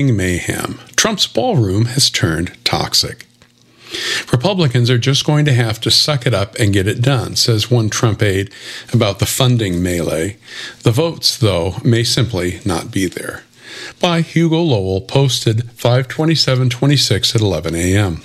mayhem. Trump's ballroom has turned toxic. Republicans are just going to have to suck it up and get it done, says one Trump aide about the funding melee. The votes, though, may simply not be there. By Hugo Lowell, posted 5/27/26 at 11 a.m.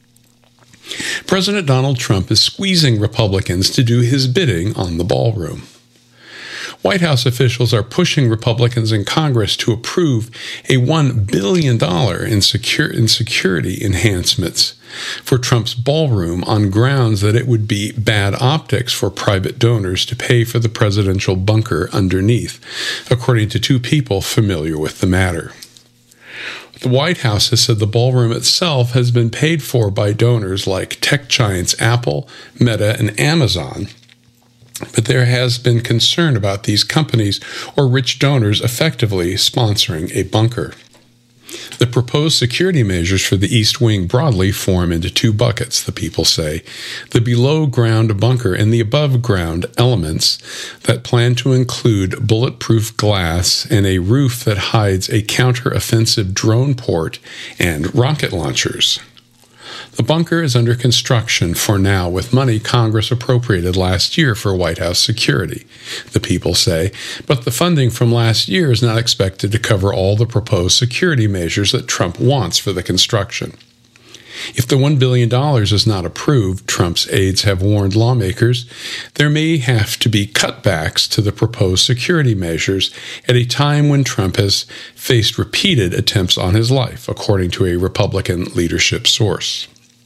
President Donald Trump is squeezing Republicans to do his bidding on the ballroom. White House officials are pushing Republicans in Congress to approve a $1 billion in security enhancements for Trump's ballroom on grounds that it would be bad optics for private donors to pay for the presidential bunker underneath, according to two people familiar with the matter. The White House has said the ballroom itself has been paid for by donors like tech giants Apple, Meta, and Amazon, but there has been concern about these companies or rich donors effectively sponsoring a bunker. The proposed security measures for the East Wing broadly form into two buckets, the people say: the below-ground bunker and the above-ground elements that plan to include bulletproof glass and a roof that hides a counter-offensive drone port and rocket launchers. The bunker is under construction for now with money Congress appropriated last year for White House security, the people say, but the funding from last year is not expected to cover all the proposed security measures that Trump wants for the construction. If the $1 billion is not approved, Trump's aides have warned lawmakers, there may have to be cutbacks to the proposed security measures at a time when Trump has faced repeated attempts on his life, according to a Republican leadership source.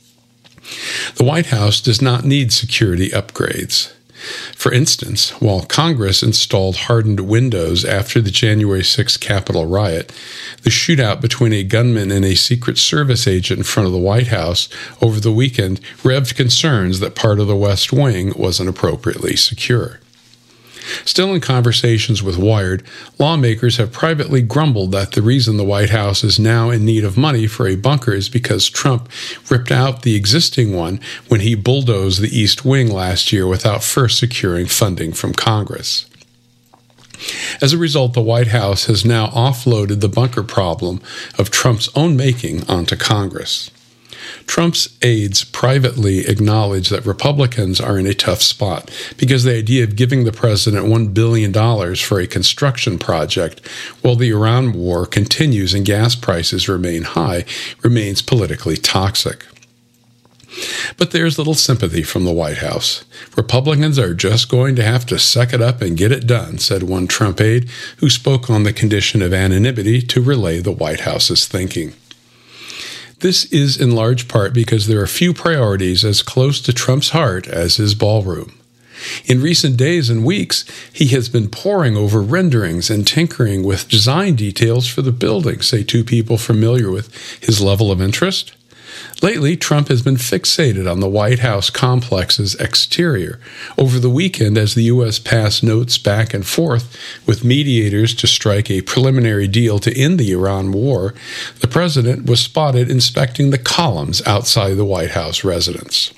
The White House does not need security upgrades. For instance, while Congress installed hardened windows after the January 6 Capitol riot, the shootout between a gunman and a Secret Service agent in front of the White House over the weekend revved concerns that part of the West Wing wasn't appropriately secure. Still in conversations with Wired, lawmakers have privately grumbled that the reason the White House is now in need of money for a bunker is because Trump ripped out the existing one when he bulldozed the East Wing last year without first securing funding from Congress. As a result, the White House has now offloaded the bunker problem of Trump's own making onto Congress. Trump's aides privately acknowledge that Republicans are in a tough spot because the idea of giving the president $1 billion for a construction project while the Iran war continues and gas prices remain high remains politically toxic. But there's little sympathy from the White House. Republicans are just going to have to suck it up and get it done, said one Trump aide who spoke on the condition of anonymity to relay the White House's thinking. This is in large part because there are few priorities as close to Trump's heart as his ballroom. In recent days and weeks, he has been poring over renderings and tinkering with design details for the building, say two people familiar with his level of interest. Lately, Trump has been fixated on the White House complex's exterior. Over the weekend, as the U.S. passed notes back and forth with mediators to strike a preliminary deal to end the Iran war, the president was spotted inspecting the columns outside the White House residence.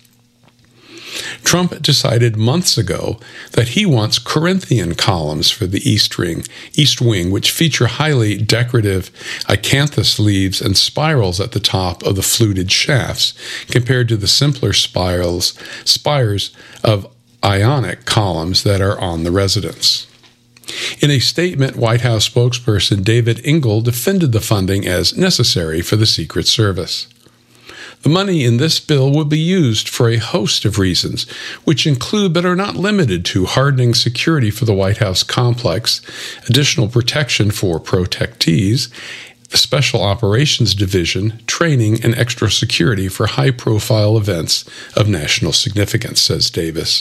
Trump decided months ago that he wants Corinthian columns for the East Wing, which feature highly decorative acanthus leaves and spirals at the top of the fluted shafts, compared to the simpler spires of ionic columns that are on the residence. In a statement, White House spokesperson David Engel defended the funding as necessary for the Secret Service. The money in this bill will be used for a host of reasons, which include but are not limited to hardening security for the White House complex, additional protection for protectees, the Special Operations Division, training, and extra security for high-profile events of national significance, says Davis.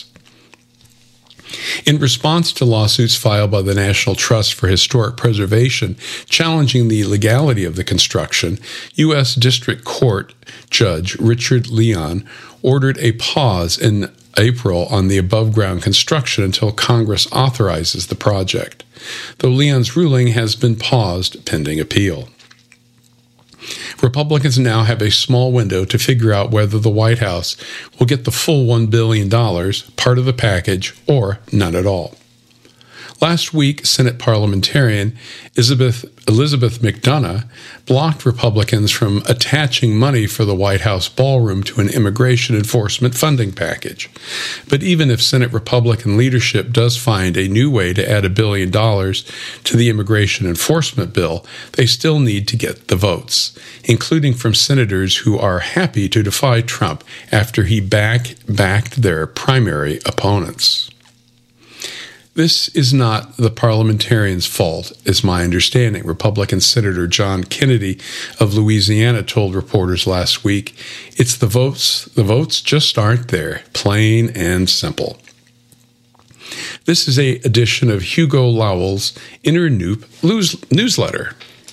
In response to lawsuits filed by the National Trust for Historic Preservation challenging the legality of the construction, U.S. District Court Judge Richard Leon ordered a pause in April on the above-ground construction until Congress authorizes the project, though Leon's ruling has been paused pending appeal. Republicans now have a small window to figure out whether the White House will get the full $1 billion, part of the package, or none at all. Last week, Senate parliamentarian Elizabeth McDonough blocked Republicans from attaching money for the White House ballroom to an immigration enforcement funding package. But even if Senate Republican leadership does find a new way to add $1 billion to the immigration enforcement bill, they still need to get the votes, including from senators who are happy to defy Trump after he backed their primary opponents. This is not the parliamentarians' fault, is my understanding, Republican Senator John Kennedy of Louisiana told reporters last week. It's the votes. The votes just aren't there, plain and simple. This is an edition of Hugo Lowell's Inner Noop newsletter.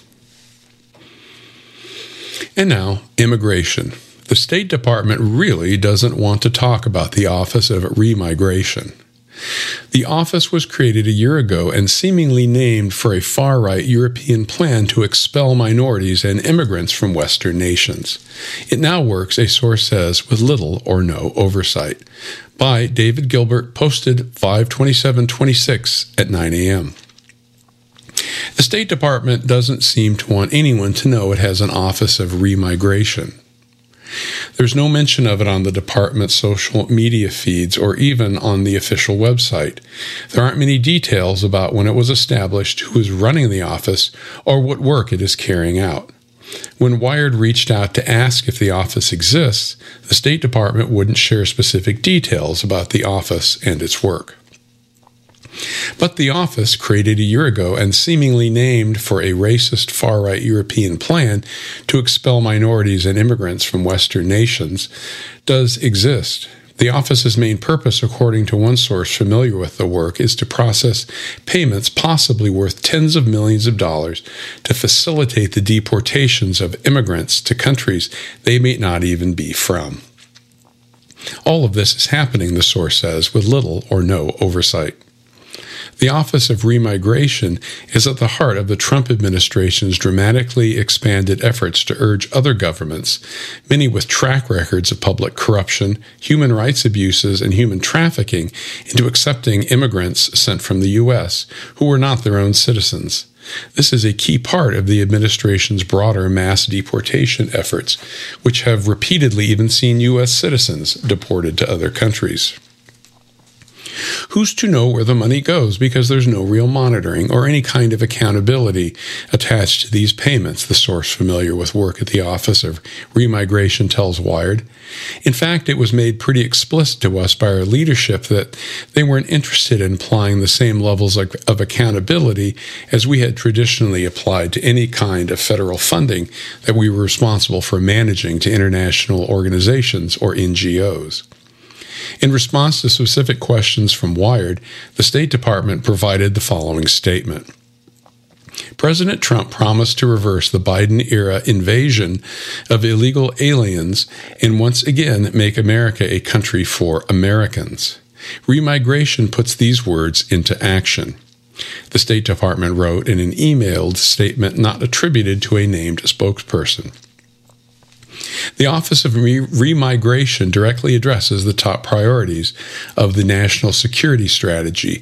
And now, immigration. The State Department really doesn't want to talk about the Office of Remigration. The office was created a year ago and seemingly named for a far-right European plan to expel minorities and immigrants from Western nations. It now works, a source says, with little or no oversight. By David Gilbert, posted 5/27/26 at 9 a.m. The State Department doesn't seem to want anyone to know it has an Office of Remigration. There's no mention of it on the department's social media feeds or even on the official website. There aren't many details about when it was established, who is running the office, or what work it is carrying out. When Wired reached out to ask if the office exists, the State Department wouldn't share specific details about the office and its work. But the office, created a year ago and seemingly named for a racist far-right European plan to expel minorities and immigrants from Western nations, does exist. The office's main purpose, according to one source familiar with the work, is to process payments possibly worth tens of millions of dollars to facilitate the deportations of immigrants to countries they may not even be from. All of this is happening, the source says, with little or no oversight. The Office of Remigration is at the heart of the Trump administration's dramatically expanded efforts to urge other governments, many with track records of public corruption, human rights abuses, and human trafficking, into accepting immigrants sent from the U.S. who were not their own citizens. This is a key part of the administration's broader mass deportation efforts, which have repeatedly even seen U.S. citizens deported to other countries. Who's to know where the money goes, because there's no real monitoring or any kind of accountability attached to these payments, the source familiar with work at the Office of Remigration tells Wired. In fact, it was made pretty explicit to us by our leadership that they weren't interested in applying the same levels of accountability as we had traditionally applied to any kind of federal funding that we were responsible for managing to international organizations or NGOs. In response to specific questions from Wired, the State Department provided the following statement. President Trump promised to reverse the Biden-era invasion of illegal aliens and once again make America a country for Americans. Remigration puts these words into action. The State Department wrote in an emailed statement not attributed to a named spokesperson. The Office of Remigration directly addresses the top priorities of the national security strategy,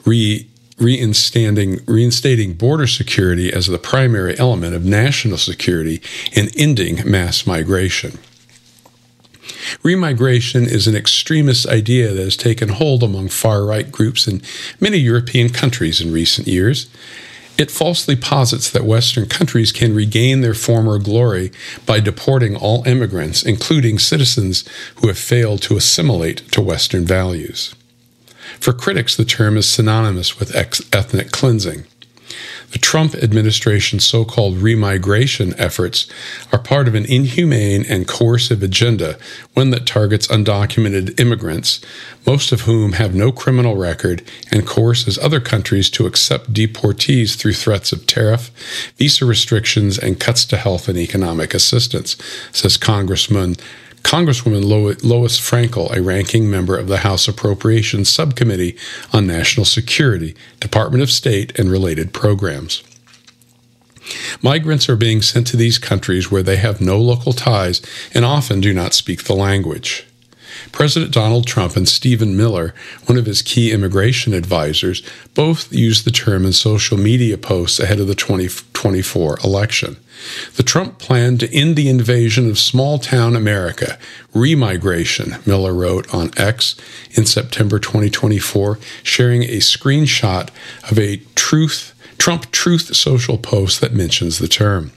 reinstating border security as the primary element of national security and ending mass migration. Remigration is an extremist idea that has taken hold among far-right groups in many European countries in recent years. It falsely posits that Western countries can regain their former glory by deporting all immigrants, including citizens who have failed to assimilate to Western values. For critics, the term is synonymous with ethnic cleansing. The Trump administration's so-called remigration efforts are part of an inhumane and coercive agenda, one that targets undocumented immigrants, most of whom have no criminal record, and coerces other countries to accept deportees through threats of tariff, visa restrictions, and cuts to health and economic assistance, says Congresswoman Lois Frankel, a ranking member of the House Appropriations Subcommittee on National Security, Department of State, and related programs. Migrants are being sent to these countries where they have no local ties and often do not speak the language. President Donald Trump and Stephen Miller, one of his key immigration advisors, both used the term in social media posts ahead of the 2024 election. The Trump plan to end the invasion of small-town America, remigration, Miller wrote on X in September 2024, sharing a screenshot of a Trump Truth Social post that mentions the term.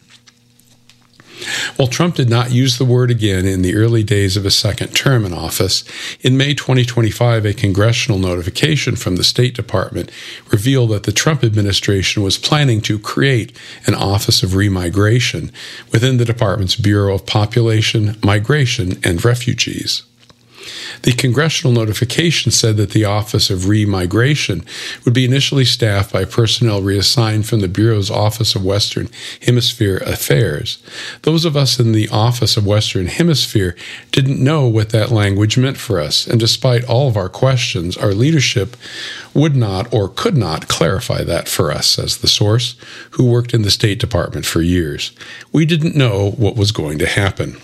While Trump did not use the word again in the early days of his second term in office, in May 2025, a congressional notification from the State Department revealed that the Trump administration was planning to create an Office of Remigration within the department's Bureau of Population, Migration, and Refugees. The congressional notification said that the Office of Remigration would be initially staffed by personnel reassigned from the Bureau's Office of Western Hemisphere Affairs. Those of us in the Office of Western Hemisphere didn't know what that language meant for us, and despite all of our questions, our leadership would not or could not clarify that for us, says the source, who worked in the State Department for years. We didn't know what was going to happen.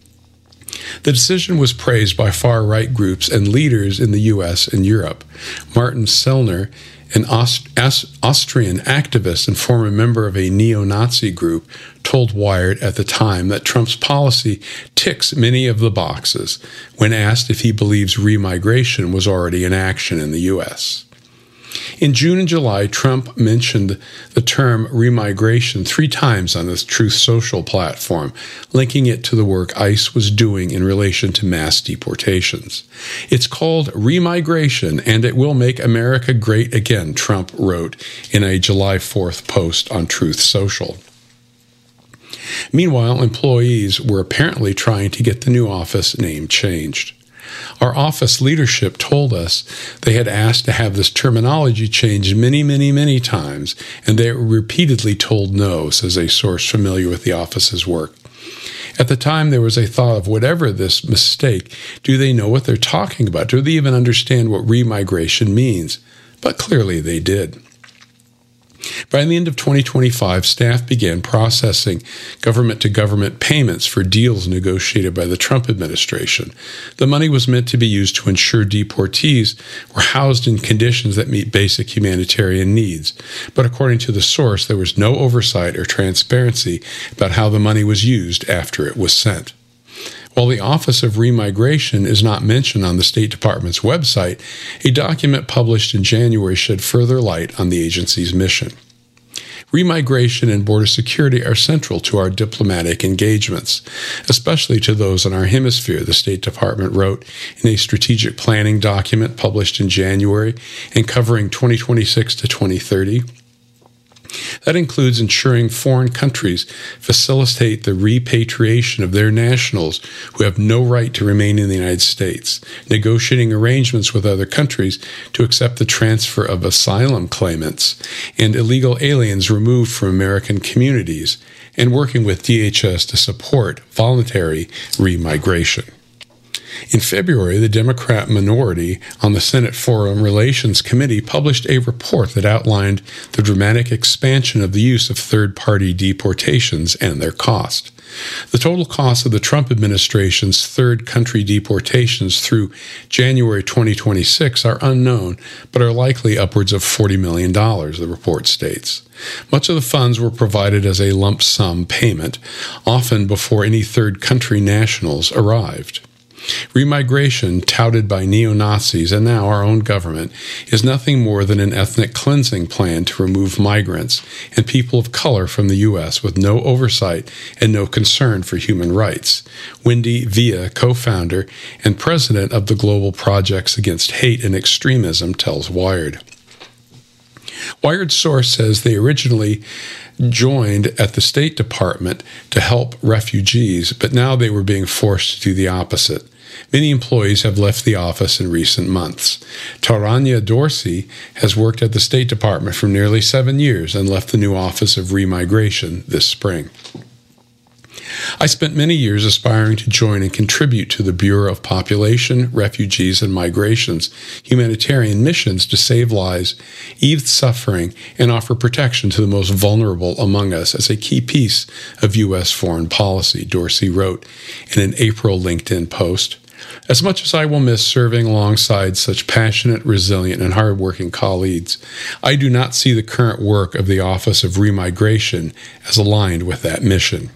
The decision was praised by far-right groups and leaders in the U.S. and Europe. Martin Sellner, an Austrian activist and former member of a neo-Nazi group, told Wired at the time that Trump's policy ticks many of the boxes when asked if he believes remigration was already in action in the U.S. In June and July, Trump mentioned the term remigration 3 times on his Truth Social platform, linking it to the work ICE was doing in relation to mass deportations. It's called remigration, and it will make America great again, Trump wrote in a July 4th post on Truth Social. Meanwhile, employees were apparently trying to get the new office name changed. Our office leadership told us they had asked to have this terminology changed many times, and they were repeatedly told no, says a source familiar with the office's work. At the time, there was a thought of whatever this mistake, do they know what they're talking about? Do they even understand what remigration means? But clearly they did. By the end of 2025, staff began processing government-to-government payments for deals negotiated by the Trump administration. The money was meant to be used to ensure deportees were housed in conditions that meet basic humanitarian needs. But according to the source, there was no oversight or transparency about how the money was used after it was sent. While the Office of Remigration is not mentioned on the State Department's website, a document published in January shed further light on the agency's mission. Remigration and border security are central to our diplomatic engagements, especially to those in our hemisphere, the State Department wrote in a strategic planning document published in January and covering 2026 to 2030. That includes ensuring foreign countries facilitate the repatriation of their nationals who have no right to remain in the United States, negotiating arrangements with other countries to accept the transfer of asylum claimants and illegal aliens removed from American communities, and working with DHS to support voluntary remigration. In February, the Democrat minority on the Senate Foreign Relations Committee published a report that outlined the dramatic expansion of the use of third-party deportations and their cost. The total cost of the Trump administration's third-country deportations through January 2026 are unknown, but are likely upwards of $40 million, the report states. Much of the funds were provided as a lump sum payment, often before any third-country nationals arrived. Remigration, touted by neo-Nazis and now our own government, is nothing more than an ethnic cleansing plan to remove migrants and people of color from the U.S. with no oversight and no concern for human rights. Wendy Via, co-founder and president of the Global Projects Against Hate and Extremism, tells Wired. Wired source says they originally joined at the State Department to help refugees, but now they were being forced to do the opposite. Many employees have left the office in recent months. Taranya Dorsey has worked at the State Department for nearly 7 years and left the new Office of Remigration this spring. I spent many years aspiring to join and contribute to the Bureau of Population, Refugees, and Migration's humanitarian missions to save lives, ease suffering, and offer protection to the most vulnerable among us as a key piece of U.S. foreign policy, Dorsey wrote in an April LinkedIn post. As much as I will miss serving alongside such passionate, resilient, and hardworking colleagues, I do not see the current work of the Office of Remigration as aligned with that mission.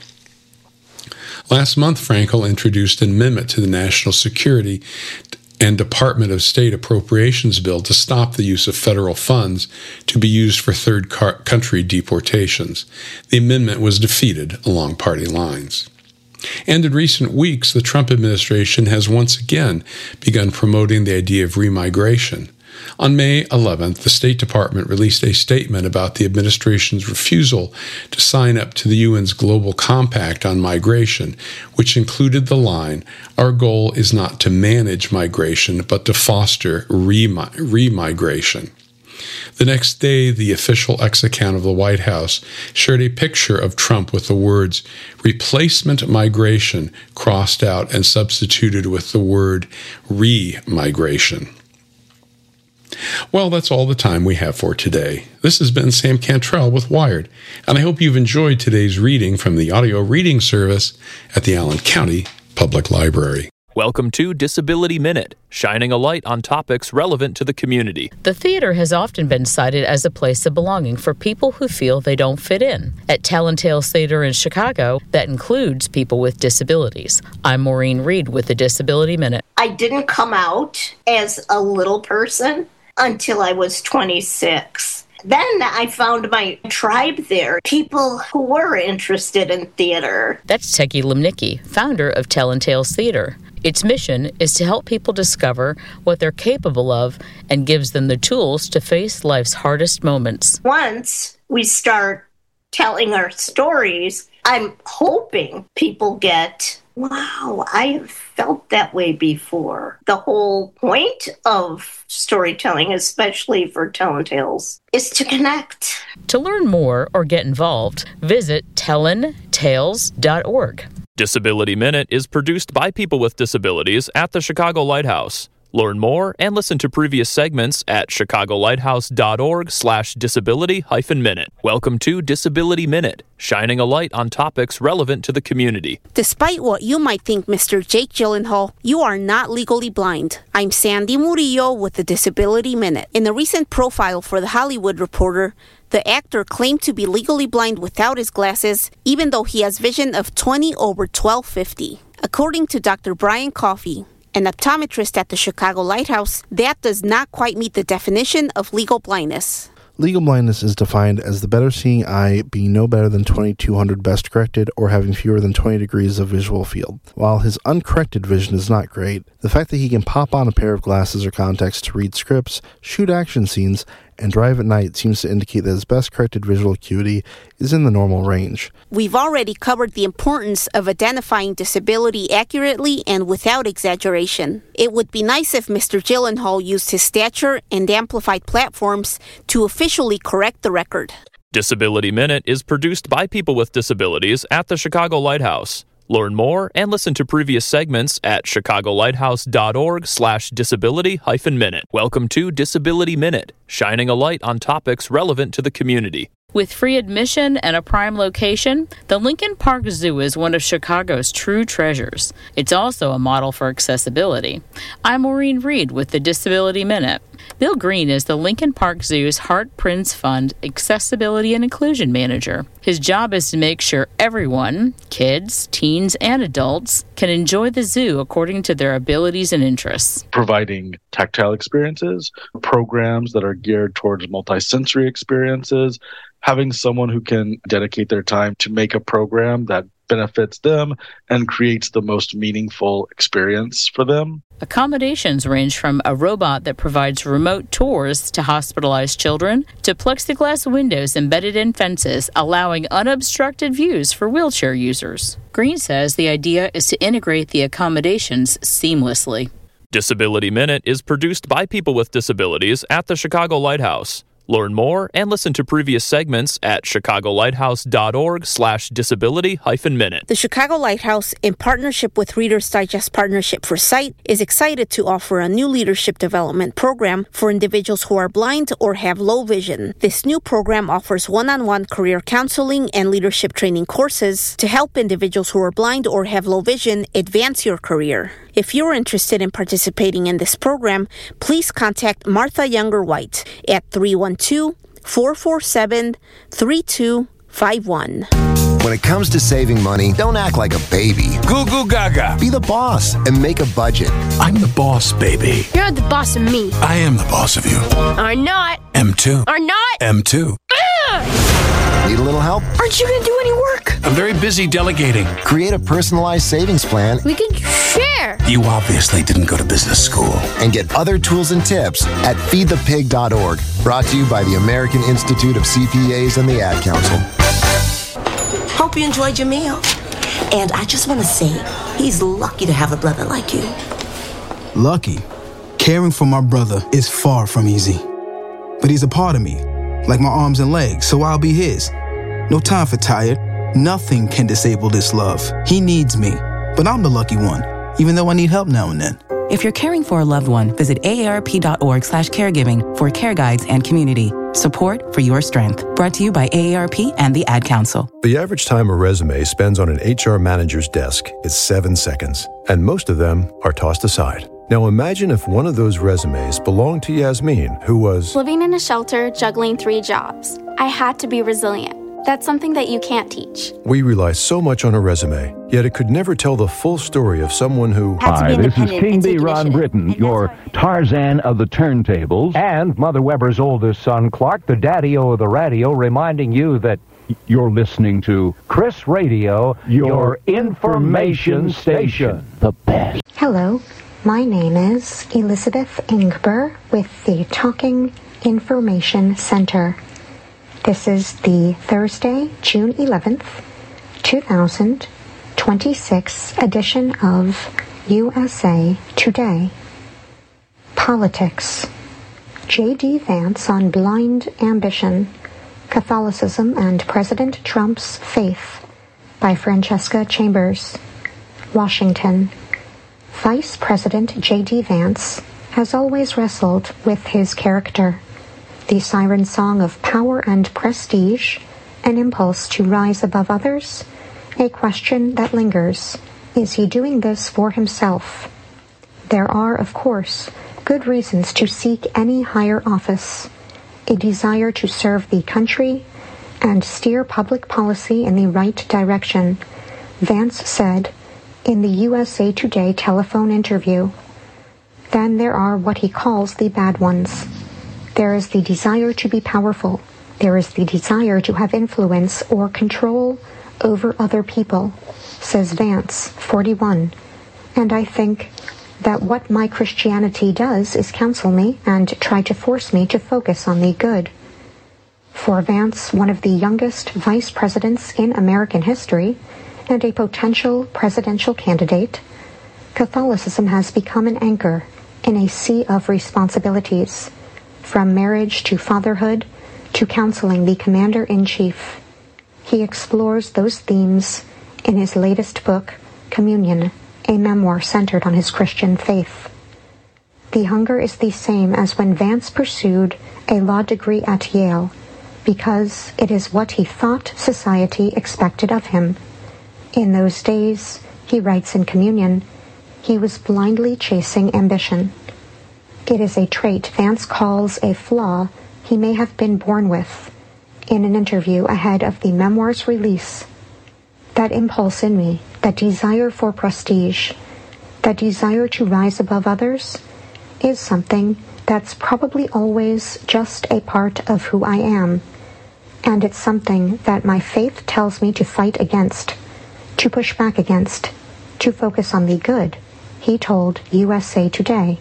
Last month, Frankel introduced an amendment to the National Security and Department of State Appropriations Bill to stop the use of federal funds to be used for third country deportations. The amendment was defeated along party lines. And in recent weeks, the Trump administration has once again begun promoting the idea of remigration. On May 11th, the State Department released a statement about the administration's refusal to sign up to the UN's Global Compact on Migration, which included the line, "Our goal is not to manage migration, but to foster remigration." The next day, the official X account of the White House shared a picture of Trump with the words "replacement migration" crossed out and substituted with the word "re-migration." Well, that's all the time we have for today. This has been Sam Cantrell with Wired, and I hope you've enjoyed today's reading from the audio reading service at the Allen County Public Library. Welcome to Disability Minute, shining a light on topics relevant to the community. The theater has often been cited as a place of belonging for people who feel they don't fit in. At Talon Tales Theater in Chicago, that includes people with disabilities. I'm Maureen Reed with the Disability Minute. I didn't come out as a little person until I was 26. Then I found my tribe there, people who were interested in theater. That's Teki Limnicki, founder of Talon Tales Theater. Its mission is to help people discover what they're capable of and gives them the tools to face life's hardest moments. Once we start telling our stories, I'm hoping people get, wow, I have felt that way before. The whole point of storytelling, especially for Talon Tales, is to connect. To learn more or get involved, visit TalonTales.org. Disability Minute is produced by people with disabilities at the Chicago Lighthouse. Learn more and listen to previous segments at chicagolighthouse.org/disability-minute. Welcome to Disability Minute, shining a light on topics relevant to the community. Despite what you might think, Mr. Jake Gyllenhaal, you are not legally blind. I'm Sandy Murillo with the Disability Minute. In a recent profile for The Hollywood Reporter, the actor claimed to be legally blind without his glasses, even though he has vision of 20/1250. According to Dr. Brian Coffey, an optometrist at the Chicago Lighthouse, that does not quite meet the definition of legal blindness. Legal blindness is defined as the better seeing eye being no better than 2200 best corrected or having fewer than 20 degrees of visual field. While his uncorrected vision is not great, the fact that he can pop on a pair of glasses or contacts to read scripts, shoot action scenes, and drive at night seems to indicate that his best corrected visual acuity is in the normal range. We've already covered the importance of identifying disability accurately and without exaggeration. It would be nice if Mr. Gyllenhaal used his stature and amplified platforms to officially correct the record. Disability Minute is produced by people with disabilities at the Chicago Lighthouse. Learn more and listen to previous segments at chicagolighthouse.org/disability-minute. Welcome to Disability Minute, shining a light on topics relevant to the community. With free admission and a prime location, the Lincoln Park Zoo is one of Chicago's true treasures. It's also a model for accessibility. I'm Maureen Reed with the Disability Minute. Bill Green is the Lincoln Park Zoo's Heart Prince Fund Accessibility and Inclusion Manager. His job is to make sure everyone, kids, teens, and adults, can enjoy the zoo according to their abilities and interests. Providing tactile experiences, programs that are geared towards multisensory experiences, having someone who can dedicate their time to make a program that benefits them and creates the most meaningful experience for them. Accommodations range from a robot that provides remote tours to hospitalized children to plexiglass windows embedded in fences, allowing unobstructed views for wheelchair users. Green says the idea is to integrate the accommodations seamlessly. Disability Minute is produced by people with disabilities at the Chicago Lighthouse. Learn more and listen to previous segments at chicagolighthouse.org/disability-minute. The Chicago Lighthouse, in partnership with Reader's Digest Partnership for Sight, is excited to offer a new leadership development program for individuals who are blind or have low vision. This new program offers one-on-one career counseling and leadership training courses to help individuals who are blind or have low vision advance your career. If you're interested in participating in this program, please contact Martha Younger White at 312-447-3251. When it comes to saving money, don't act like a baby. Goo goo gaga. Be the boss and make a budget. I'm the boss, baby. You're the boss of me. I am the boss of you. Or not. M2. Or not. M2. Need a little help? Aren't you going to do any work? I'm very busy delegating. Create a personalized savings plan. We can share. You obviously didn't go to business school. And get other tools and tips at feedthepig.org. Brought to you by the American Institute of CPAs and the Ad Council. Hope you enjoyed your meal. And I just want to say, he's lucky to have a brother like you. Lucky? Caring for my brother is far from easy. But he's a part of me, like my arms and legs, so I'll be his. No time for tired. Nothing can disable this love. He needs me, but I'm the lucky one, even though I need help now and then. If you're caring for a loved one, visit aarp.org/caregiving for care guides and community. Support for your strength. Brought to you by AARP and the Ad Council. The average time a resume spends on an HR manager's desk is 7 seconds, and most of them are tossed aside. Now imagine if one of those resumes belonged to Yasmin, who was living in a shelter, juggling 3 jobs. I had to be resilient. That's something that you can't teach. We rely so much on a resume, yet it could never tell the full story of someone who... Hi, this is King B. Ron Britton, your Tarzan of the turntables, and Mother Weber's oldest son, Clark, the daddy-o of the radio, reminding you that you're listening to Chris Radio, your information station. The best. Hello, my name is Elizabeth Ingber with the Talking Information Center. This is the Thursday, June 11th, 2026 edition of USA Today. Politics. J.D. Vance on blind ambition, Catholicism and President Trump's faith by Francesca Chambers. Washington. Vice President J.D. Vance has always wrestled with his character. The siren song of power and prestige, an impulse to rise above others, a question that lingers. Is he doing this for himself? There are, of course, good reasons to seek any higher office, a desire to serve the country and steer public policy in the right direction, Vance said in the USA Today telephone interview. Then there are what he calls the bad ones. There is the desire to be powerful. There is the desire to have influence or control over other people, says Vance, 41. And I think that what my Christianity does is counsel me and try to force me to focus on the good. For Vance, one of the youngest vice presidents in American history and a potential presidential candidate, Catholicism has become an anchor in a sea of responsibilities, from marriage to fatherhood to counseling the commander-in-chief. He explores those themes in his latest book, Communion, a memoir centered on his Christian faith. The hunger is the same as when Vance pursued a law degree at Yale, because it is what he thought society expected of him. In those days, he writes in Communion, he was blindly chasing ambition. It is a trait Vance calls a flaw he may have been born with. In an interview ahead of the memoir's release, that impulse in me, that desire for prestige, that desire to rise above others, is something that's probably always just a part of who I am. And it's something that my faith tells me to fight against, to push back against, to focus on the good, he told USA Today.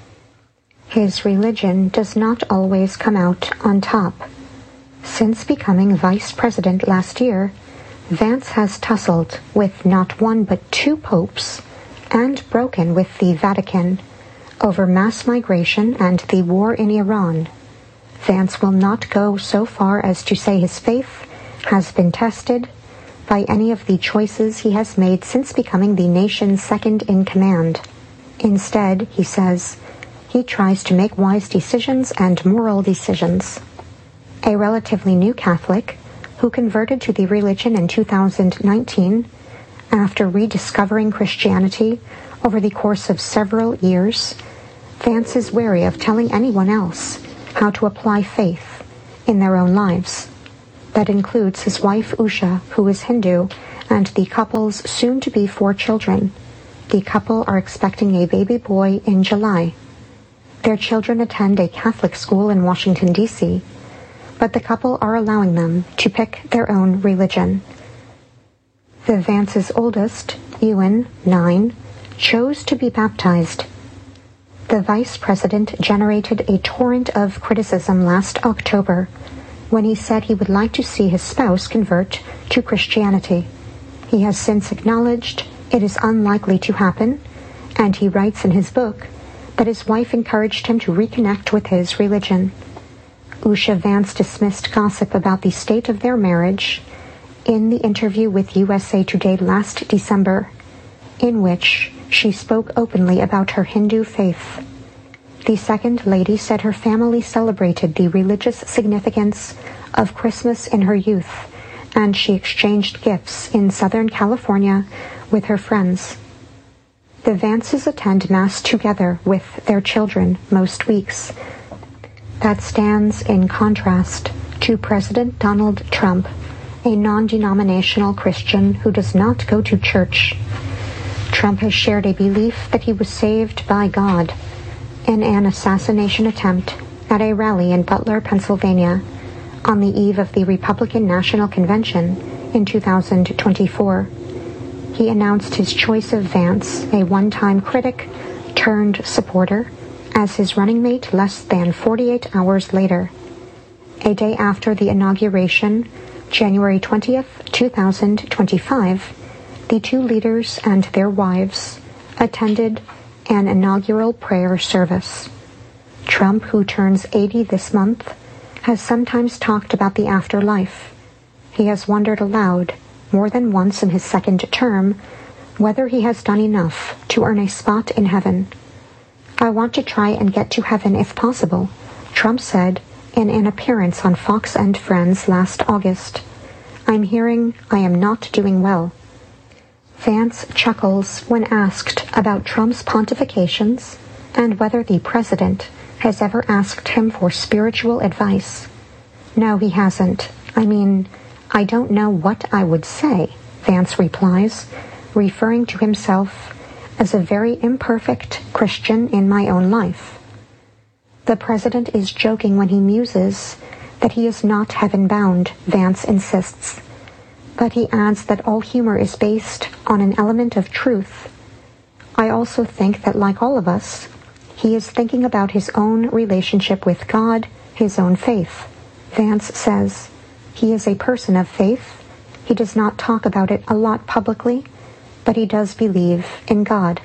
His religion does not always come out on top. Since becoming vice president last year, Vance has tussled with not one but 2 popes and broken with the Vatican over mass migration and the war in Iran. Vance will not go so far as to say his faith has been tested by any of the choices he has made since becoming the nation's second in command. Instead, he says, he tries to make wise decisions and moral decisions. A relatively new Catholic who converted to the religion in 2019 after rediscovering Christianity over the course of several years, Vance is wary of telling anyone else how to apply faith in their own lives. That includes his wife Usha, who is Hindu, and the couple's soon-to-be 4 children. The couple are expecting a baby boy in July. Their children attend a Catholic school in Washington, D.C., but the couple are allowing them to pick their own religion. The Vance's oldest, Ewan, 9, chose to be baptized. The vice president generated a torrent of criticism last October when he said he would like to see his spouse convert to Christianity. He has since acknowledged it is unlikely to happen, and he writes in his book that his wife encouraged him to reconnect with his religion. Usha Vance dismissed gossip about the state of their marriage in the interview with USA Today last December, in which she spoke openly about her Hindu faith. The Second Lady said her family celebrated the religious significance of Christmas in her youth, and she exchanged gifts in Southern California with her friends. The Vances attend Mass together with their children most weeks. That stands in contrast to President Donald Trump, a non-denominational Christian who does not go to church. Trump has shared a belief that he was saved by God in an assassination attempt at a rally in Butler, Pennsylvania, on the eve of the Republican National Convention in 2024. He announced his choice of Vance, a one-time critic turned supporter, as his running mate less than 48 hours later. A day after the inauguration, January 20th, 2025, the 2 leaders and their wives attended an inaugural prayer service. Trump, who turns 80 this month, has sometimes talked about the afterlife. He has wondered aloud, more than once in his second term, whether he has done enough to earn a spot in heaven. "I want to try and get to heaven if possible," Trump said in an appearance on Fox and Friends last August. "I'm hearing I am not doing well." Vance chuckles when asked about Trump's pontifications and whether the president has ever asked him for spiritual advice. "No, he hasn't. I mean, I don't know what I would say," Vance replies, referring to himself as a very imperfect Christian in my own life. The president is joking when he muses that he is not heaven-bound, Vance insists. But he adds that all humor is based on an element of truth. "I also think that, like all of us, he is thinking about his own relationship with God, his own faith," Vance says. He is a person of faith. He does not talk about it a lot publicly, but he does believe in God.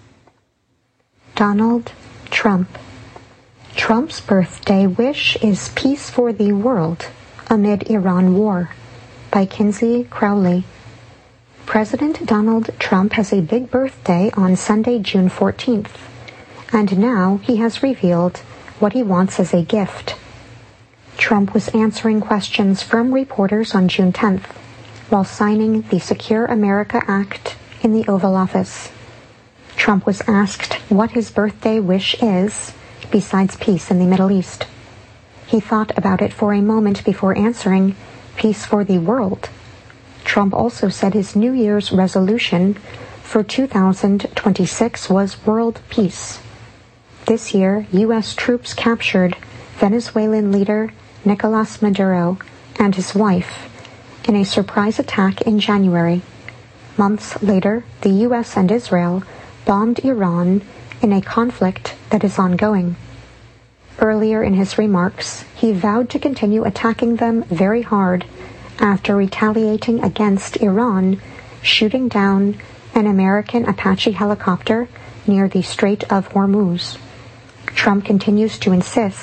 Donald Trump. Trump's birthday wish is peace for the world amid Iran war, by Kinsey Crowley. President Donald Trump has a big birthday on Sunday, June 14th, and now he has revealed what he wants as a gift. Trump was answering questions from reporters on June 10th while signing the Secure America Act in the Oval Office. Trump was asked what his birthday wish is, besides peace in the Middle East. He thought about it for a moment before answering, "Peace for the world." Trump also said his New Year's resolution for 2026 was world peace. This year, U.S. troops captured Venezuelan leader Nicolas Maduro and his wife in a surprise attack in January. Months later, the U.S. and Israel bombed Iran in a conflict that is ongoing. Earlier in his remarks, he vowed to continue attacking them very hard after retaliating against Iran, shooting down an American Apache helicopter near the Strait of Hormuz. Trump continues to insist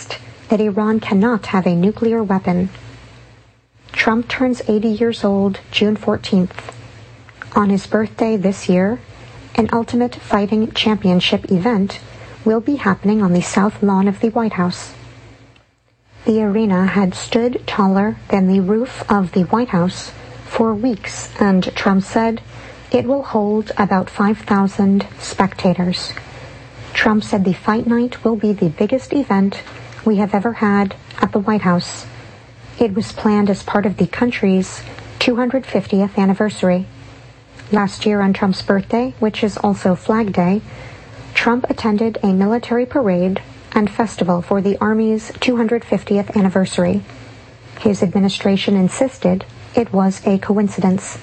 that Iran cannot have a nuclear weapon. Trump turns 80 years old June 14th. On his birthday this year, an Ultimate Fighting Championship event will be happening on the south lawn of the White House. The arena had stood taller than the roof of the White House for weeks, and Trump said it will hold about 5,000 spectators. Trump said the fight night will be the biggest event we have ever had at the White House. It was planned as part of the country's 250th anniversary. Last year on Trump's birthday, which is also Flag Day, Trump attended a military parade and festival for the Army's 250th anniversary. His administration insisted it was a coincidence.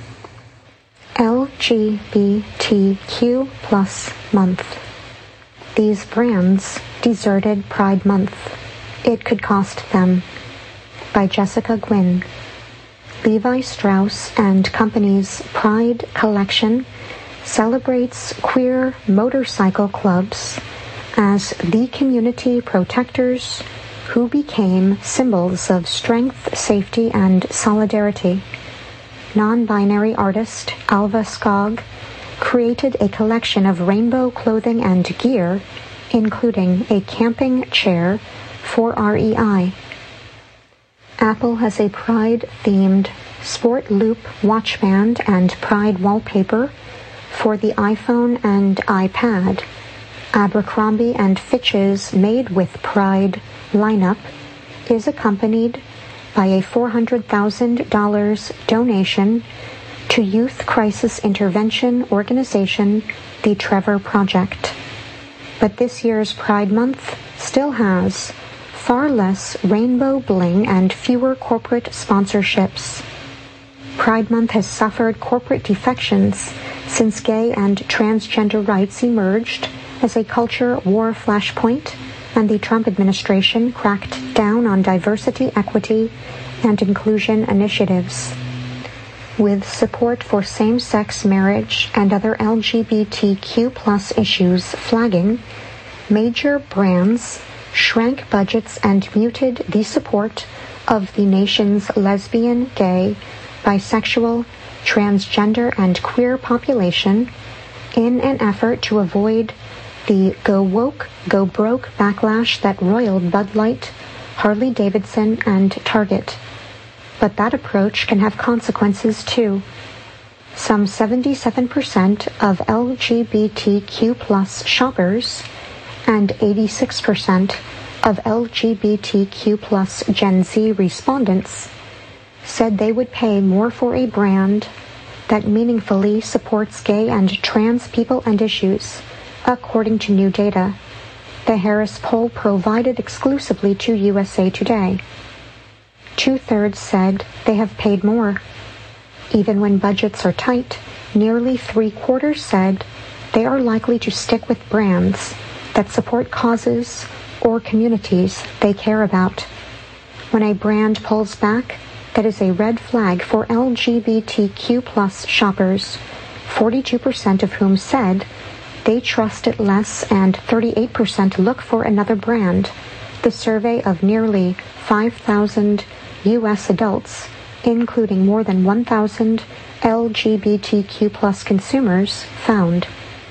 LGBTQ plus month. These brands deserted Pride Month. It could cost them. By Jessica Gwynn. Levi Strauss and Company's Pride collection celebrates queer motorcycle clubs as the community protectors who became symbols of strength, safety, and solidarity. Non-binary artist Alva Skog created a collection of rainbow clothing and gear, including a camping chair for REI. Apple has a Pride-themed Sport Loop watch band and Pride wallpaper for the iPhone and iPad. Abercrombie & Fitch's Made with Pride lineup is accompanied by a $400,000 donation to youth crisis intervention organization, the Trevor Project. But this year's Pride Month still has far less rainbow bling and fewer corporate sponsorships. Pride Month has suffered corporate defections since gay and transgender rights emerged as a culture war flashpoint and the Trump administration cracked down on diversity, equity, and inclusion initiatives. With support for same-sex marriage and other LGBTQ plus issues flagging, major brands shrank budgets and muted the support of the nation's lesbian, gay, bisexual, transgender, and queer population in an effort to avoid the go woke, go broke backlash that roiled Bud Light, Harley-Davidson, and Target. But that approach can have consequences too. Some 77% of LGBTQ plus shoppers and 86% of LGBTQ plus Gen Z respondents said they would pay more for a brand that meaningfully supports gay and trans people and issues, according to new data. The Harris poll provided exclusively to USA Today. 2/3 said they have paid more. Even when budgets are tight, nearly 3/4 said they are likely to stick with brands that support causes or communities they care about. When a brand pulls back, that is a red flag for LGBTQ plus shoppers, 42% of whom said they trust it less and 38% look for another brand. The survey of nearly 5,000 U.S. adults, including more than 1,000 LGBTQ plus consumers, found.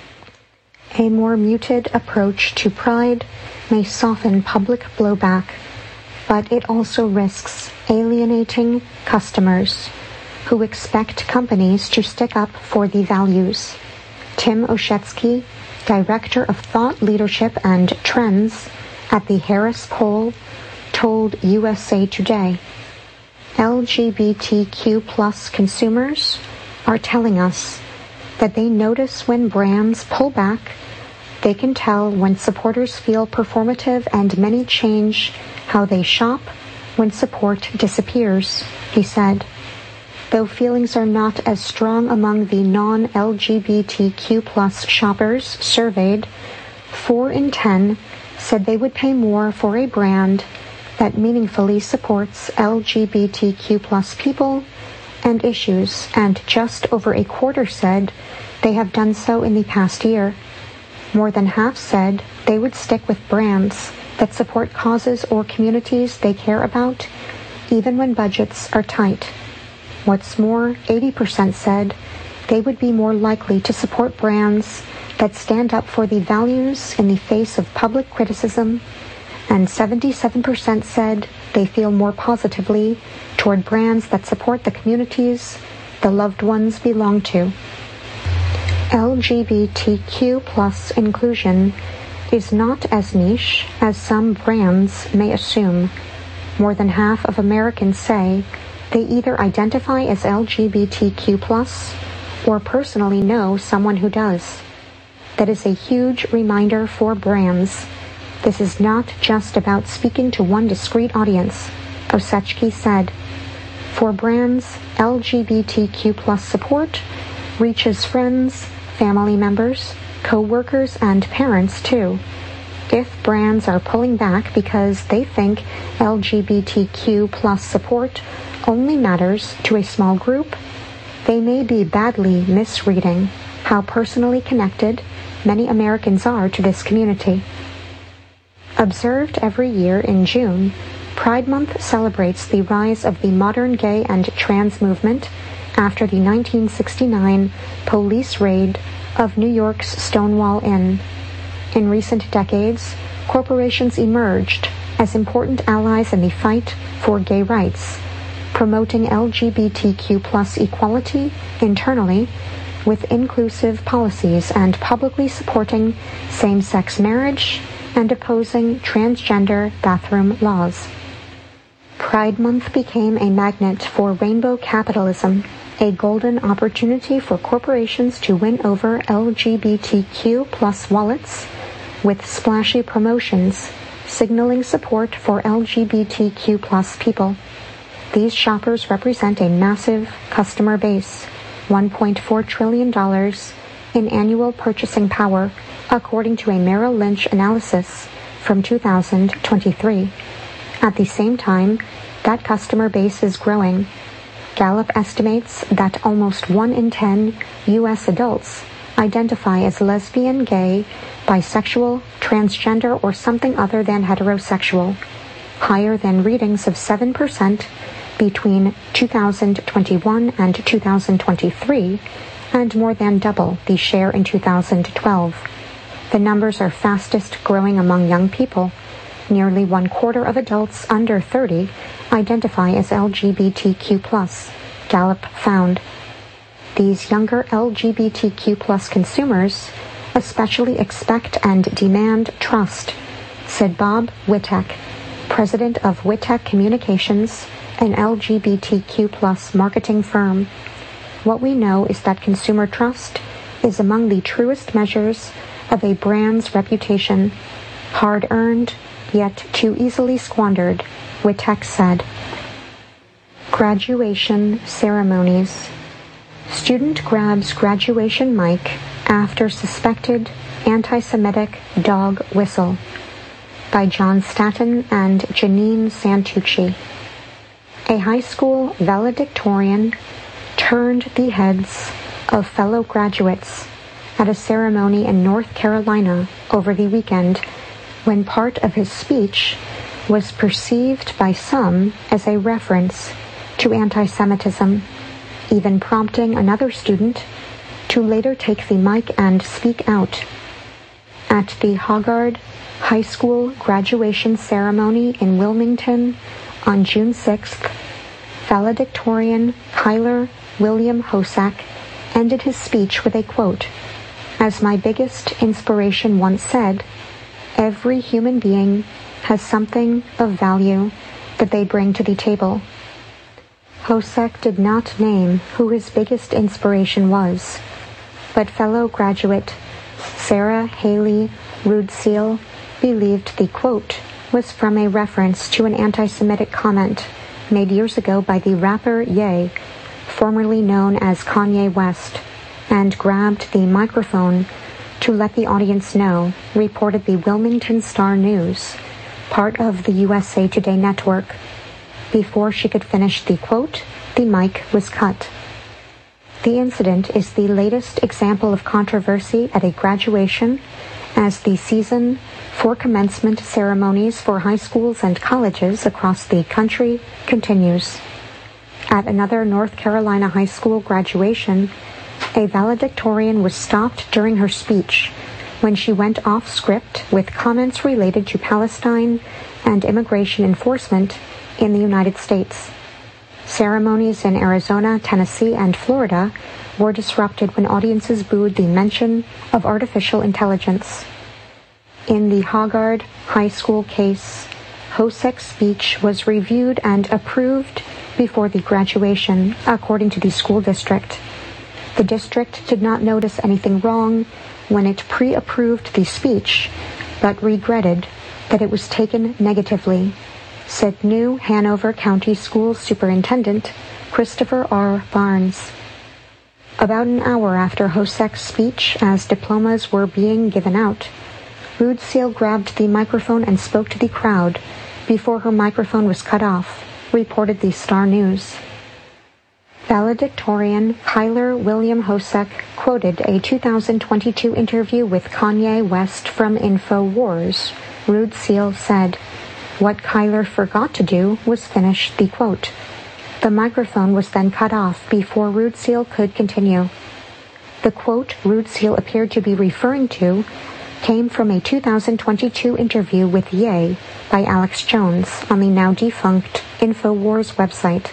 A more muted approach to Pride may soften public blowback, but it also risks alienating customers who expect companies to stick up for the values. Tim Oshetsky, Director of Thought Leadership and Trends at the Harris Poll, told USA Today, LGBTQ plus consumers are telling us that they notice when brands pull back. They can tell when supporters feel performative, and many change how they shop when support disappears, he said. Though feelings are not as strong among the non-LGBTQ plus shoppers surveyed, 4 in 10 said they would pay more for a brand that meaningfully supports LGBTQ plus people and issues, and just over a quarter said they have done so in the past year. More than half said they would stick with brands that support causes or communities they care about, even when budgets are tight. What's more, 80% said they would be more likely to support brands that stand up for the values in the face of public criticism, and 77% said they feel more positively toward brands that support the communities the loved ones belong to. LGBTQ plus inclusion is not as niche as some brands may assume. More than half of Americans say they either identify as LGBTQ plus or personally know someone who does. That is a huge reminder for brands. This is not just about speaking to one discrete audience, Osechki said. For brands, LGBTQ plus support reaches friends, family members, co-workers, and parents too. If brands are pulling back because they think LGBTQ plus support only matters to a small group, they may be badly misreading how personally connected many Americans are to this community. Observed every year in June, Pride Month celebrates the rise of the modern gay and trans movement after the 1969 police raid of New York's Stonewall Inn. In recent decades, corporations emerged as important allies in the fight for gay rights, promoting LGBTQ plus equality internally with inclusive policies and publicly supporting same-sex marriage and opposing transgender bathroom laws. Pride Month became a magnet for rainbow capitalism, a golden opportunity for corporations to win over LGBTQ plus wallets with splashy promotions signaling support for LGBTQ plus people. These shoppers represent a massive customer base, $1.4 trillion in annual purchasing power, according to a Merrill Lynch analysis from 2023. At the same time, that customer base is growing. Gallup estimates that almost 1 in 10 U.S. adults identify as lesbian, gay, bisexual, transgender, or something other than heterosexual, higher than readings of 7% between 2021 and 2023, and more than double the share in 2012. The numbers are fastest growing among young people. Nearly 1/4 of adults under 30 identify as LGBTQ+, Gallup found. These younger LGBTQ+ consumers especially expect and demand trust, said Bob Witek, president of Witek Communications, an LGBTQ+ marketing firm. What we know is that consumer trust is among the truest measures of a brand's reputation, hard-earned, yet too easily squandered, Witek said. Graduation ceremonies. Student grabs graduation mic after suspected anti-Semitic dog whistle, by John Staton and Janine Santucci. A high school valedictorian turned the heads of fellow graduates at a ceremony in North Carolina over the weekend when part of his speech was perceived by some as a reference to anti-Semitism, even prompting another student to later take the mic and speak out. At the Hoggard High School graduation ceremony in Wilmington on June 6th, valedictorian Kyler William Hosack ended his speech with a quote. As my biggest inspiration once said, every human being has something of value that they bring to the table. Hosack did not name who his biggest inspiration was, but fellow graduate Sarah Haley Rudsiel believed the quote was from a reference to an anti-Semitic comment made years ago by the rapper Ye, formerly known as Kanye West, and grabbed the microphone to let the audience know, reported the Wilmington Star News, part of the USA Today network. Before she could finish the quote, the mic was cut. The incident is the latest example of controversy at a graduation as the season for commencement ceremonies for high schools and colleges across the country continues. At another North Carolina high school graduation, a valedictorian was stopped during her speech when she went off script with comments related to Palestine and immigration enforcement in the United States. Ceremonies in Arizona, Tennessee, and Florida were disrupted when audiences booed the mention of artificial intelligence. In the Hoggard High School case, Hosek's speech was reviewed and approved before the graduation, according to the school district. The district did not notice anything wrong when it pre-approved the speech, but regretted that it was taken negatively, said new Hanover County School Superintendent Christopher R. Barnes. About an hour after Hosek's speech, as diplomas were being given out, Rude Seal grabbed the microphone and spoke to the crowd before her microphone was cut off, reported the Star News. Valedictorian Kyler William Hosek quoted a 2022 interview with Kanye West from InfoWars. Rude Seal said, "What Kyler forgot to do was finish the quote." The microphone was then cut off before Rude Seal could continue. The quote Rude Seal appeared to be referring to came from a 2022 interview with Ye by Alex Jones on the now-defunct InfoWars website.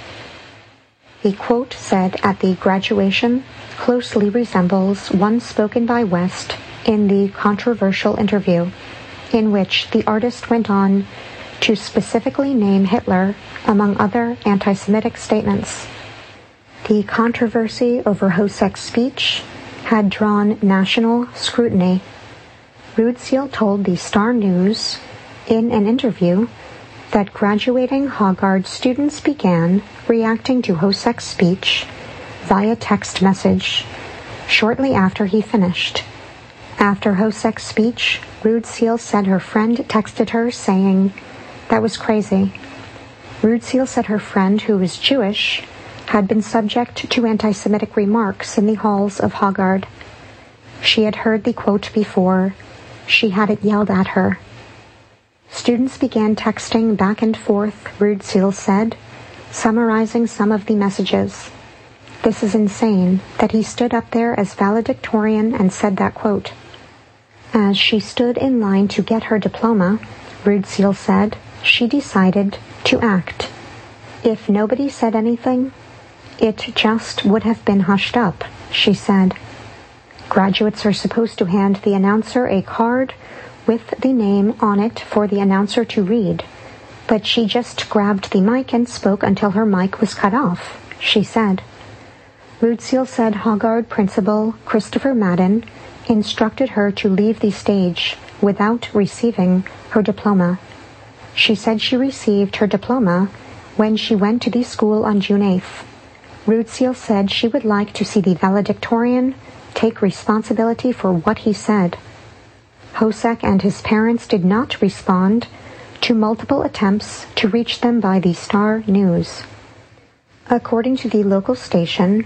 The quote said at the graduation closely resembles one spoken by West in the controversial interview, in which the artist went on to specifically name Hitler, among other anti-Semitic statements. The controversy over Hosek's speech had drawn national scrutiny. Rude Seal told the Star News in an interview that graduating Hoggard students began reacting to Hosek's speech via text message shortly after he finished. After Hosek's speech, Rude Seal said her friend texted her saying, "That was crazy." Rude Seal said her friend, who is Jewish, had been subject to anti-Semitic remarks in the halls of Hoggard. She had heard the quote before. She had it yelled at her. Students began texting back and forth, Rude Seal said, summarizing some of the messages. "This is insane that he stood up there as valedictorian and said that quote." As she stood in line to get her diploma, Rude Seal said, she decided to act. If nobody said anything, it just would have been hushed up, she said. Graduates are supposed to hand the announcer a card with the name on it for the announcer to read, but she just grabbed the mic and spoke until her mic was cut off, she said. Rude Seal said Hoggard principal Christopher Madden instructed her to leave the stage without receiving her diploma. She said she received her diploma when she went to the school on June 8th. Rude Seal said she would like to see the valedictorian take responsibility for what he said. Hosek and his parents did not respond to multiple attempts to reach them by the Star News. According to the local station,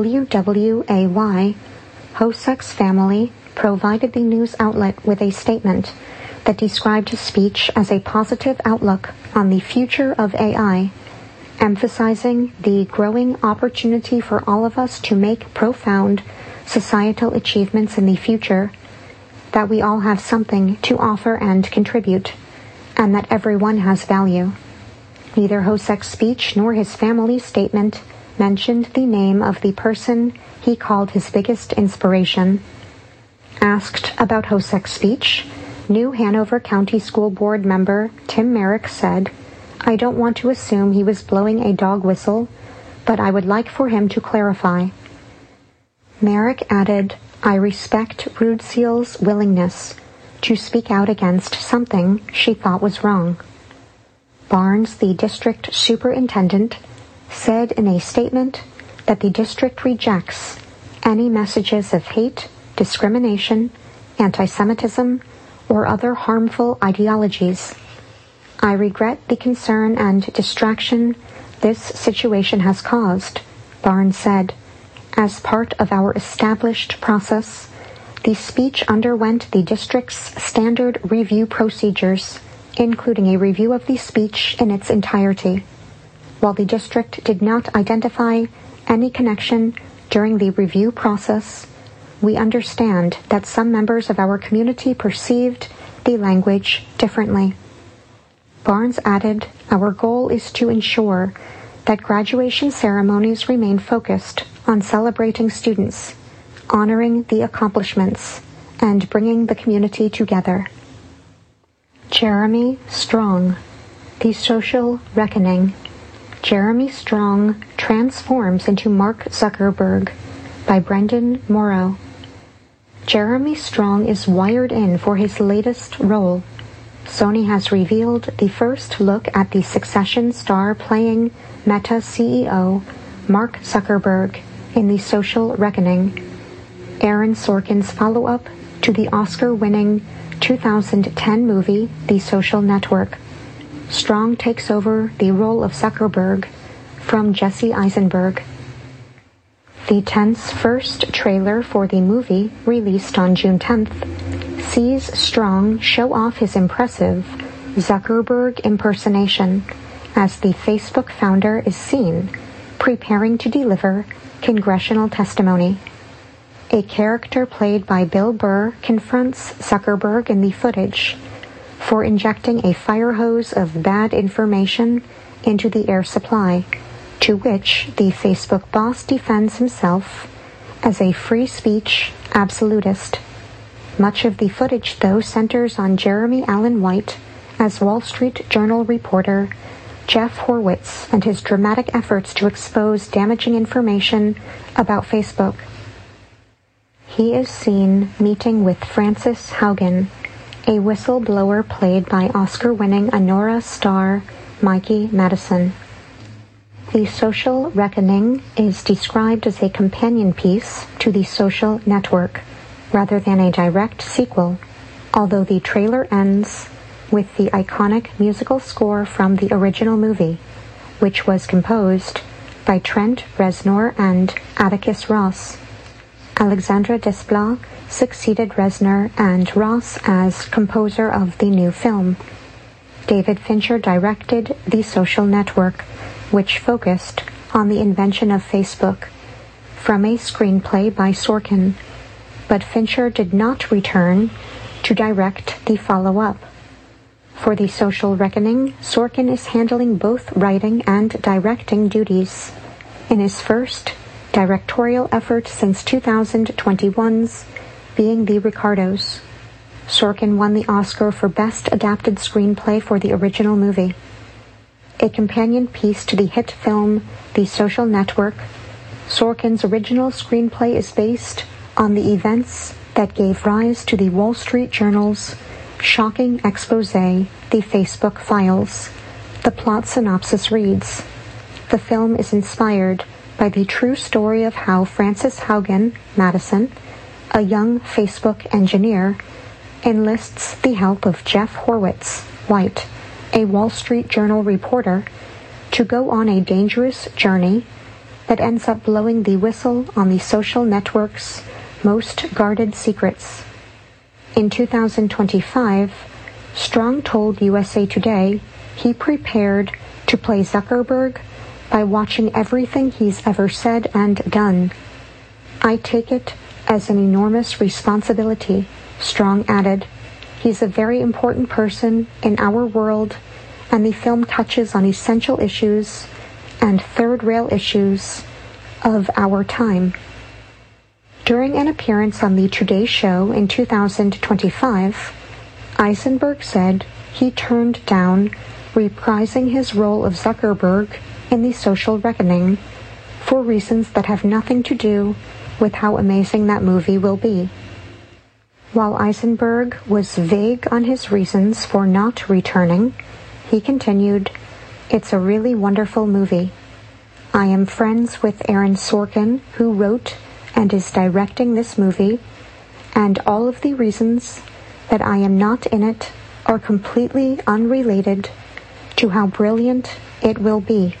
WWAY, Hosek's family provided the news outlet with a statement that described his speech as a positive outlook on the future of AI, emphasizing the growing opportunity for all of us to make profound societal achievements in the future, that we all have something to offer and contribute, and that everyone has value. Neither Hosek's speech nor his family's statement mentioned the name of the person he called his biggest inspiration. Asked about Hosek's speech, new Hanover County School Board member Tim Merrick said, "I don't want to assume he was blowing a dog whistle, but I would like for him to clarify." Merrick added, "I respect Rude Seal's willingness to speak out against something she thought was wrong." Barnes, the district superintendent, said in a statement that the district rejects any messages of hate, discrimination, anti-Semitism, or other harmful ideologies. "I regret the concern and distraction this situation has caused," Barnes said. "As part of our established process The speech underwent the district's standard review procedures, including a review of the speech in its entirety. While the district did not identify any connection during the review process, we understand that some members of our community perceived the language differently. Barnes added, "Our goal is to ensure that graduation ceremonies remain focused on celebrating students, honoring the accomplishments, and bringing the community together." Jeremy Strong, The Social Reckoning. Jeremy Strong transforms into Mark Zuckerberg by Brendan Morrow. Jeremy Strong is wired in for his latest role. Sony has revealed the first look at the Succession star playing Meta CEO Mark Zuckerberg in The Social Reckoning, Aaron Sorkin's follow-up to the Oscar-winning 2010 movie The Social Network. Strong takes over the role of Zuckerberg from Jesse Eisenberg. The tense first trailer for the movie, released on June 10th, sees Strong show off his impressive Zuckerberg impersonation as the Facebook founder is seen preparing to deliver congressional testimony. A character played by Bill Burr confronts Zuckerberg in the footage for injecting a fire hose of bad information into the air supply, to which the Facebook boss defends himself as a free speech absolutist. Much of the footage, though, centers on Jeremy Allen White as Wall Street Journal reporter Jeff Horwitz and his dramatic efforts to expose damaging information about Facebook. He is seen meeting with Frances Haugen, a whistleblower played by Oscar-winning Anora star Mikey Madison. The Social Reckoning is described as a companion piece to The Social Network, rather than a direct sequel, although the trailer ends with the iconic musical score from the original movie, which was composed by Trent Reznor and Atticus Ross. Alexandra Desplat succeeded Reznor and Ross as composer of the new film. David Fincher directed The Social Network, which focused on the invention of Facebook, from a screenplay by Sorkin, but Fincher did not return to direct the follow-up. For The Social Reckoning, Sorkin is handling both writing and directing duties. In his first directorial effort since 2021's being The Ricardos, Sorkin won the Oscar for Best Adapted Screenplay for the original movie. A companion piece to the hit film The Social Network, Sorkin's original screenplay is based on the events that gave rise to the Wall Street Journal's shocking expose, The Facebook Files. The plot synopsis reads, "The film is inspired by the true story of how Frances Haugen Madison, a young Facebook engineer, enlists the help of Jeff Horwitz White, a Wall Street Journal reporter, to go on a dangerous journey that ends up blowing the whistle on the social network's most guarded secrets." In 2025, Strong told USA Today he prepared to play Zuckerberg by watching everything he's ever said and done. "I take it as an enormous responsibility," Strong added. "He's a very important person in our world, and the film touches on essential issues and third-rail issues of our time." During an appearance on The Today Show in 2025, Eisenberg said he turned down reprising his role of Zuckerberg in The Social Reckoning for reasons that have nothing to do with how amazing that movie will be. While Eisenberg was vague on his reasons for not returning, he continued, "It's a really wonderful movie. I am friends with Aaron Sorkin, who wrote and is directing this movie, and all of the reasons that I am not in it are completely unrelated to how brilliant it will be."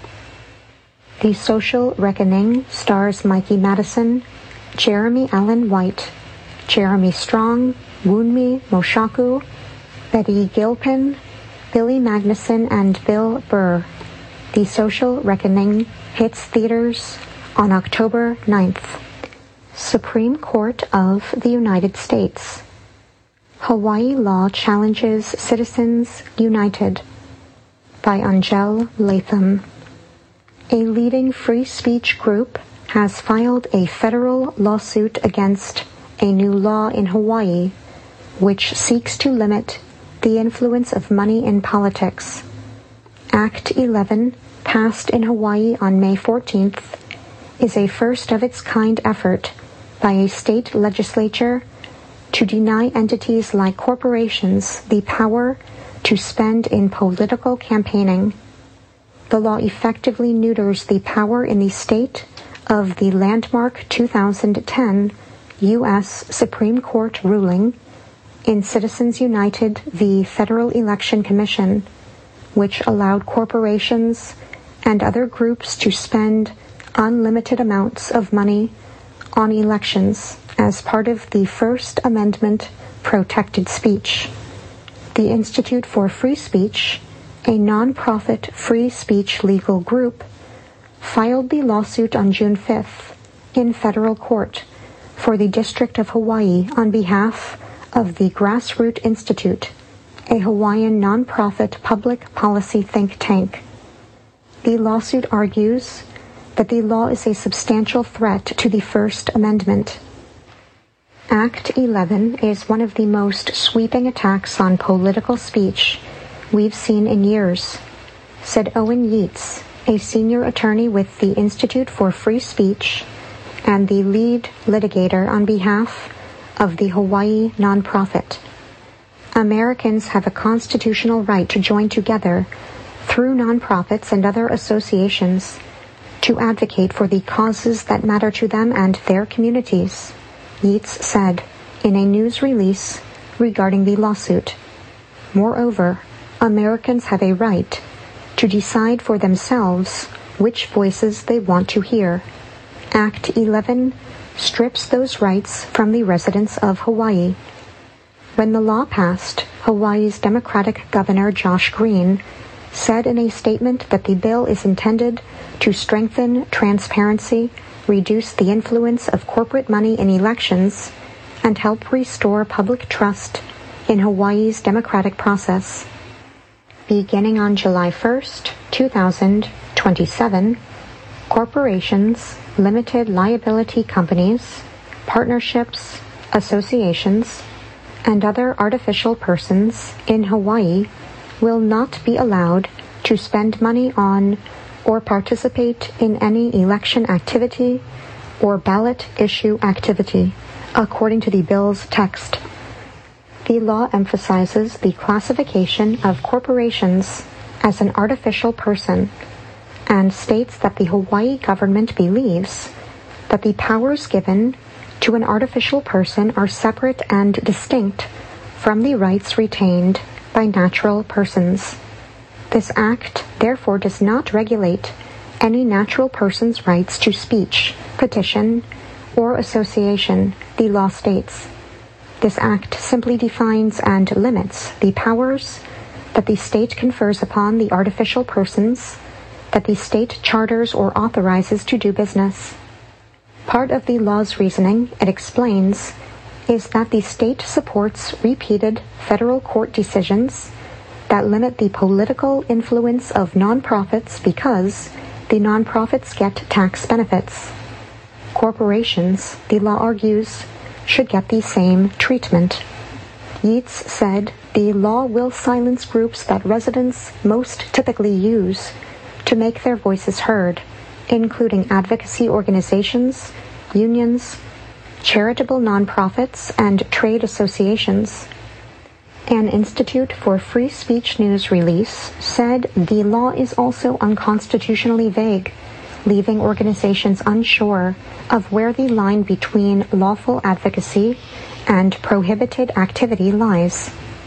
The Social Reckoning stars Mikey Madison, Jeremy Allen White, Jeremy Strong, Wunmi Moshaku, Betty Gilpin, Billy Magnuson, and Bill Burr. The Social Reckoning hits theaters on October 9th. Supreme Court of the United States. Hawaii Law Challenges Citizens United by Angel Latham. A leading free speech group has filed a federal lawsuit against a new law in Hawaii which seeks to limit the influence of money in politics. Act 11, passed in Hawaii on May 14th, is a first-of-its-kind effort by a state legislature to deny entities like corporations the power to spend in political campaigning. The law effectively neuters the power in the state of the landmark 2010 U.S. Supreme Court ruling in Citizens United v. Federal Election Commission, which allowed corporations and other groups to spend unlimited amounts of money on elections as part of the First Amendment protected speech. The Institute for Free Speech, a non-profit free speech legal group, filed the lawsuit on June 5th in federal court for the District of Hawaii on behalf of the Grassroot Institute, a Hawaiian non-profit public policy think tank. The lawsuit argues that the law is a substantial threat to the First Amendment. Act 11 is one of the most sweeping attacks on political speech we've seen in years, said Owen Yeats, a senior attorney with the Institute for Free Speech and the lead litigator on behalf of the Hawaii nonprofit. Americans have a constitutional right to join together through nonprofits and other associations to advocate for the causes that matter to them and their communities, Yeats said in a news release regarding the lawsuit. Moreover, Americans have a right to decide for themselves which voices they want to hear. Act 11 strips those rights from the residents of Hawaii. When the law passed, Hawaii's Democratic Governor Josh Green said in a statement that the bill is intended to strengthen transparency, reduce the influence of corporate money in elections, and help restore public trust in Hawaii's democratic process. Beginning on July 1st, 2027, corporations, limited liability companies, partnerships, associations, and other artificial persons in Hawaii will not be allowed to spend money on or participate in any election activity or ballot issue activity, according to the bill's text. The law emphasizes the classification of corporations as an artificial person and states that the Hawaii government believes that the powers given to an artificial person are separate and distinct from the rights retained by natural persons. This act, therefore, does not regulate any natural person's rights to speech, petition, or association, the law states. This act simply defines and limits the powers that the state confers upon the artificial persons that the state charters or authorizes to do business. Part of the law's reasoning, it explains, is that the state supports repeated federal court decisions that limit the political influence of nonprofits because the nonprofits get tax benefits. Corporations, the law argues, should get the same treatment. Yeats said the law will silence groups that residents most typically use to make their voices heard, including advocacy organizations, unions, charitable nonprofits, and trade associations. An Institute for Free Speech news release said the law is also unconstitutionally vague, leaving organizations unsure of where the line between lawful advocacy and prohibited activity lies.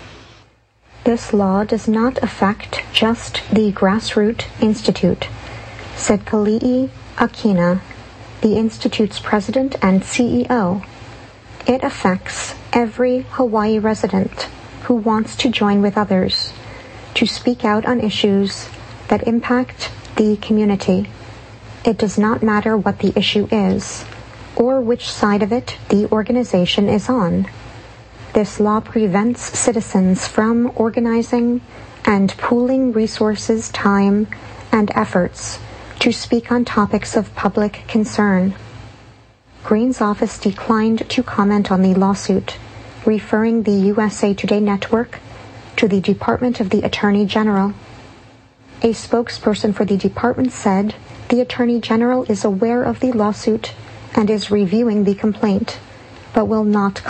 This law does not affect just the Grassroot Institute, said Kali'i Akina, the Institute's president and CEO. It affects every Hawaii resident who wants to join with others to speak out on issues that impact the community. It does not matter what the issue is or which side of it the organization is on. This law prevents citizens from organizing and pooling resources, time, and efforts to speak on topics of public concern. Green's office declined to comment on the lawsuit, referring the USA Today Network to the Department of the Attorney General. A spokesperson for the department said the Attorney General is aware of the lawsuit and is reviewing the complaint, but will not